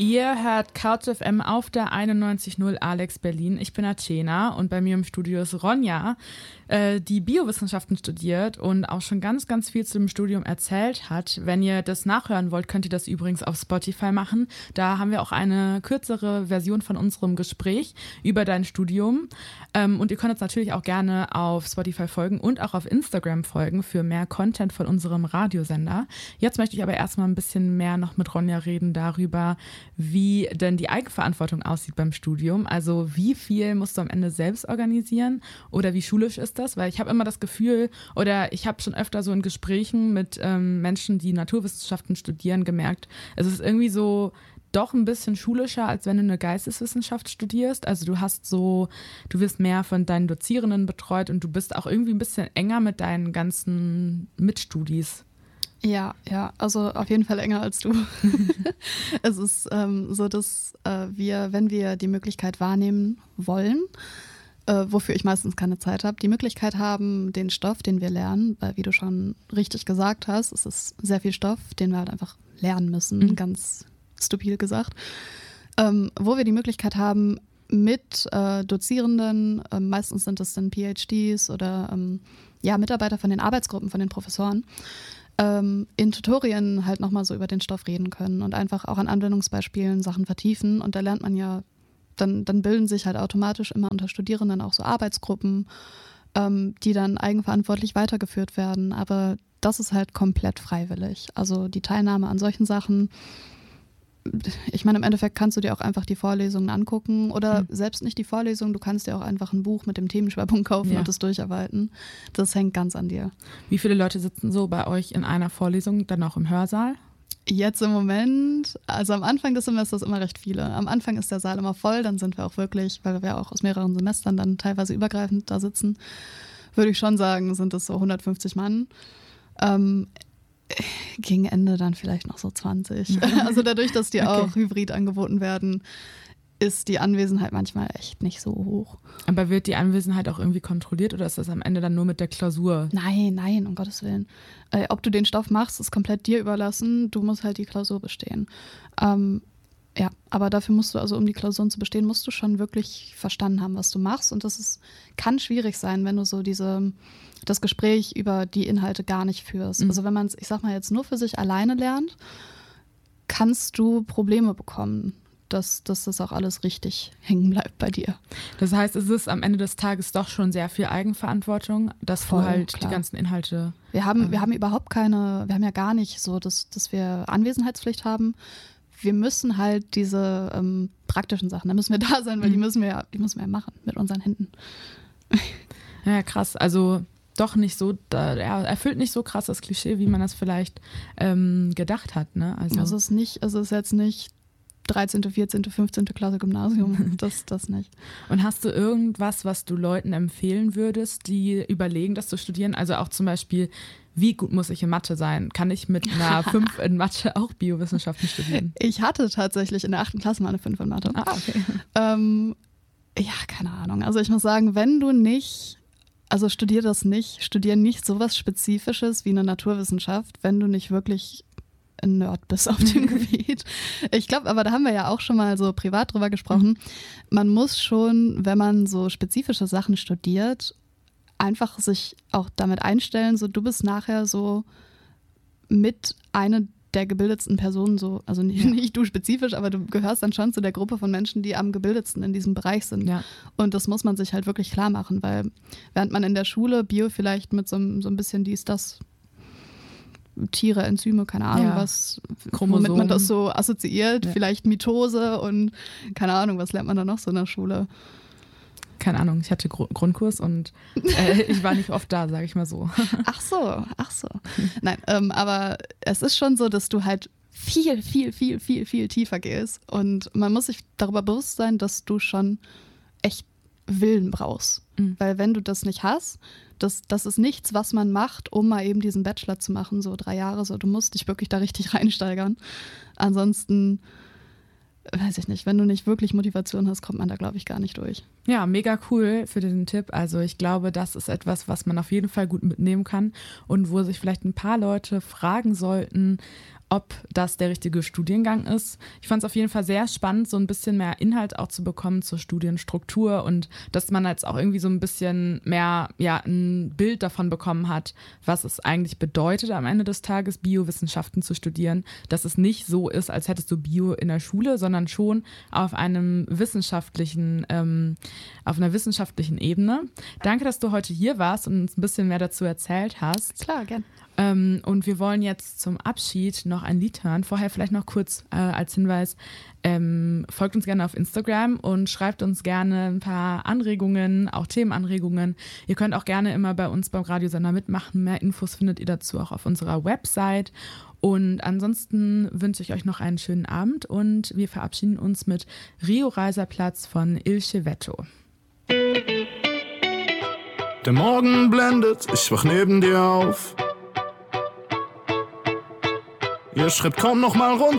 Ihr hört Couch FM auf der 91.0 Alex Berlin. Ich bin Athena und bei mir im Studio ist Ronja, die Biowissenschaften studiert und auch schon ganz, ganz viel zu dem Studium erzählt hat. Wenn ihr das nachhören wollt, könnt ihr das übrigens auf Spotify machen. Da haben wir auch eine kürzere Version von unserem Gespräch über dein Studium. Und ihr könnt uns natürlich auch gerne auf Spotify folgen und auch auf Instagram folgen für mehr Content von unserem Radiosender. Jetzt möchte ich aber erstmal ein bisschen mehr noch mit Ronja reden darüber, wie denn die Eigenverantwortung aussieht beim Studium. Also wie viel musst du am Ende selbst organisieren oder wie schulisch ist das? Weil ich habe immer das Gefühl, oder ich habe schon öfter so in Gesprächen mit Menschen, die Naturwissenschaften studieren, gemerkt, es ist irgendwie so doch ein bisschen schulischer, als wenn du eine Geisteswissenschaft studierst. Also du wirst mehr von deinen Dozierenden betreut und du bist auch irgendwie ein bisschen enger mit deinen ganzen Mitstudis. Ja, also auf jeden Fall enger als du. Es ist so, dass wir, wenn wir die Möglichkeit wahrnehmen wollen, wofür ich meistens keine Zeit habe, die Möglichkeit haben, den Stoff, den wir lernen, weil wie du schon richtig gesagt hast, es ist sehr viel Stoff, den wir halt einfach lernen müssen, ganz stupide gesagt, wo wir die Möglichkeit haben, mit Dozierenden, meistens sind es dann PhDs oder Mitarbeiter von den Arbeitsgruppen, von den Professoren, in Tutorien halt nochmal so über den Stoff reden können und einfach auch an Anwendungsbeispielen Sachen vertiefen. Und da lernt man ja, dann bilden sich halt automatisch immer unter Studierenden auch so Arbeitsgruppen, die dann eigenverantwortlich weitergeführt werden. Aber das ist halt komplett freiwillig. Also die Teilnahme an solchen Sachen, ich meine, im Endeffekt kannst du dir auch einfach die Vorlesungen angucken oder selbst nicht die Vorlesung, du kannst dir auch einfach ein Buch mit dem Themenschwerpunkt kaufen und das durcharbeiten. Das hängt ganz an dir. Wie viele Leute sitzen so bei euch in einer Vorlesung, dann auch im Hörsaal? Jetzt im Moment, also am Anfang des Semesters immer recht viele. Am Anfang ist der Saal immer voll, dann sind wir auch wirklich, weil wir auch aus mehreren Semestern dann teilweise übergreifend da sitzen, würde ich schon sagen, sind es so 150 Mann. Gegen Ende dann vielleicht noch so 20. Also dadurch, dass die auch hybrid angeboten werden, ist die Anwesenheit manchmal echt nicht so hoch. Aber wird die Anwesenheit auch irgendwie kontrolliert oder ist das am Ende dann nur mit der Klausur? Nein, um Gottes Willen. Ob du den Stoff machst, ist komplett dir überlassen. Du musst halt die Klausur bestehen. Aber dafür musst du, also um die Klausuren zu bestehen, musst du schon wirklich verstanden haben, was du machst. Und kann schwierig sein, wenn du so das Gespräch über die Inhalte gar nicht führst. Also wenn man es, ich sag mal, jetzt nur für sich alleine lernt, kannst du Probleme bekommen, dass das auch alles richtig hängen bleibt bei dir. Das heißt, es ist am Ende des Tages doch schon sehr viel Eigenverantwortung, dass du halt die ganzen Inhalte... Wir haben ja gar nicht so, dass wir Anwesenheitspflicht haben. Wir müssen halt diese praktischen Sachen, da müssen wir da sein, weil die müssen wir ja machen mit unseren Händen. Ja, krass. Also doch nicht so, er erfüllt nicht so krass das Klischee, wie man das vielleicht gedacht hat. Ne? Also es ist jetzt nicht 13., 14., 15. Klasse Gymnasium, das nicht. Und hast du irgendwas, was du Leuten empfehlen würdest, die überlegen, das zu studieren? Also auch zum Beispiel, wie gut muss ich in Mathe sein? Kann ich mit einer 5 in Mathe auch Biowissenschaften studieren? Ich hatte tatsächlich in der 8. Klasse mal eine 5 in Mathe. Ah, okay. Keine Ahnung. Also ich muss sagen, studier nicht sowas Spezifisches wie eine Naturwissenschaft, wenn du nicht wirklich ein Nerd bist auf dem Gebiet. Ich glaube, aber da haben wir ja auch schon mal so privat drüber gesprochen. Man muss schon, wenn man so spezifische Sachen studiert, einfach sich auch damit einstellen, so du bist nachher so mit einer der gebildetsten Personen, so, also nicht du spezifisch, aber du gehörst dann schon zu der Gruppe von Menschen, die am gebildetsten in diesem Bereich sind. Ja. Und das muss man sich halt wirklich klar machen, weil während man in der Schule Bio vielleicht mit so ein bisschen das Tiere, Enzyme, keine Ahnung, was, womit man das so assoziiert, vielleicht Mitose und keine Ahnung, was lernt man da noch so in der Schule? Keine Ahnung, ich hatte Grundkurs und ich war nicht oft da, sage ich mal so. Ach so. Nein, aber es ist schon so, dass du halt viel, viel, viel, viel, viel tiefer gehst und man muss sich darüber bewusst sein, dass du schon echt Willen brauchst. Weil wenn du das nicht hast, das ist nichts, was man macht, um mal eben diesen Bachelor zu machen, so 3 Jahre, so du musst dich wirklich da richtig reinsteigern. Ansonsten, weiß ich nicht, wenn du nicht wirklich Motivation hast, kommt man da, glaube ich, gar nicht durch. Ja, mega cool für den Tipp. Also ich glaube, das ist etwas, was man auf jeden Fall gut mitnehmen kann und wo sich vielleicht ein paar Leute fragen sollten, ob das der richtige Studiengang ist. Ich fand es auf jeden Fall sehr spannend, so ein bisschen mehr Inhalt auch zu bekommen zur Studienstruktur und dass man jetzt auch irgendwie so ein bisschen mehr ein Bild davon bekommen hat, was es eigentlich bedeutet, am Ende des Tages Biowissenschaften zu studieren. Dass es nicht so ist, als hättest du Bio in der Schule, sondern schon auf einer wissenschaftlichen Ebene. Danke, dass du heute hier warst und uns ein bisschen mehr dazu erzählt hast. Klar, gern. Und wir wollen jetzt zum Abschied noch ein Lied hören. Vorher vielleicht noch kurz als Hinweis, folgt uns gerne auf Instagram und schreibt uns gerne ein paar Anregungen, auch Themenanregungen. Ihr könnt auch gerne immer bei uns beim Radiosender mitmachen. Mehr Infos findet ihr dazu auch auf unserer Website. Und ansonsten wünsche ich euch noch einen schönen Abend und wir verabschieden uns mit Rio Reiserplatz von Il Civetto. Der Morgen blendet, ich wach neben dir auf. Ihr schreibt kaum noch mal runter.